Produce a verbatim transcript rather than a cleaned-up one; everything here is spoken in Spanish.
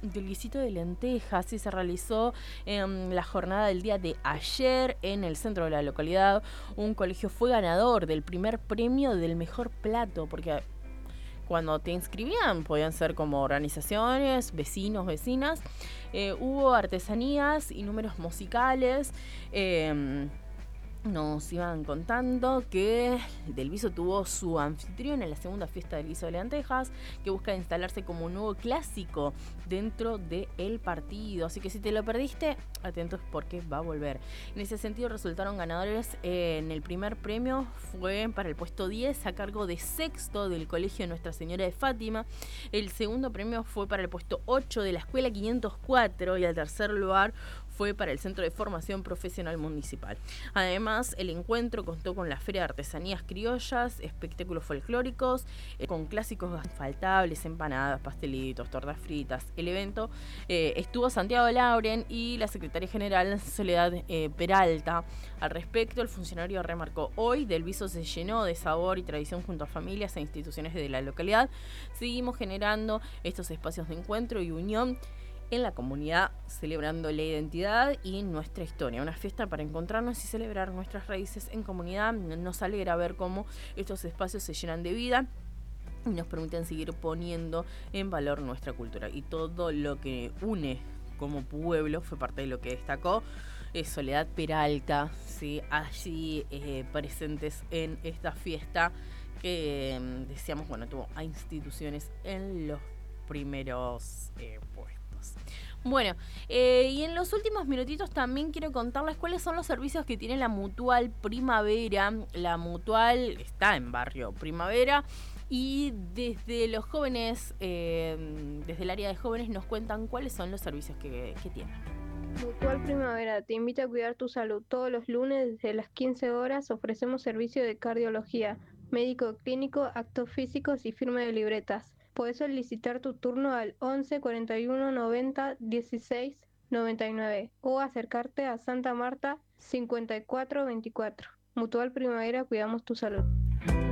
del guisito de lentejas y se realizó en la jornada del día de ayer en el centro de la localidad. Un colegio fue ganador del primer premio del mejor plato, porque cuando te inscribían podían ser como organizaciones, vecinos, vecinas. Eh, hubo artesanías y números musicales. Eh, Nos iban contando que Del Viso tuvo su anfitrión en la segunda fiesta del guiso de lentejas, que busca instalarse como un nuevo clásico dentro del partido. Así que si te lo perdiste, atentos porque va a volver. En ese sentido resultaron ganadores. Eh, en el primer premio fue para el puesto diez a cargo de sexto del Colegio Nuestra Señora de Fátima. El segundo premio fue para el puesto ocho de la Escuela quinientos cuatro y el tercer lugar fue para el Centro de Formación Profesional Municipal. Además, el encuentro contó con la Feria de Artesanías Criollas, espectáculos folclóricos, eh, con clásicos infaltables, empanadas, pastelitos, tortas fritas. El evento eh, estuvo Santiago Lauren y la secretaria general Soledad eh, Peralta. Al respecto, el funcionario remarcó: hoy Del Viso se llenó de sabor y tradición junto a familias e instituciones de la localidad. Seguimos generando estos espacios de encuentro y unión en la comunidad, celebrando la identidad y nuestra historia. Una fiesta para encontrarnos y celebrar nuestras raíces en comunidad. Nos alegra ver cómo estos espacios se llenan de vida y nos permiten seguir poniendo en valor nuestra cultura. Y todo lo que une como pueblo fue parte de lo que destacó eh, Soledad Peralta, ¿sí? Allí eh, presentes en esta fiesta que eh, decíamos, bueno, tuvo a instituciones en los primeros eh, puestos. Bueno, eh, y en los últimos minutitos también quiero contarles cuáles son los servicios que tiene la Mutual Primavera. La Mutual está en Barrio Primavera y desde los jóvenes, eh, desde el área de jóvenes nos cuentan cuáles son los servicios que, que tienen. Mutual Primavera te invita a cuidar tu salud. Todos los lunes desde las quince horas ofrecemos servicio de cardiología, médico clínico, actos físicos y firma de libretas. Puedes solicitar tu turno al once cuarenta y uno noventa dieciséis noventa y nueve o acercarte a Santa Marta cincuenta y cuatro veinticuatro. Mutual Primavera, cuidamos tu salud.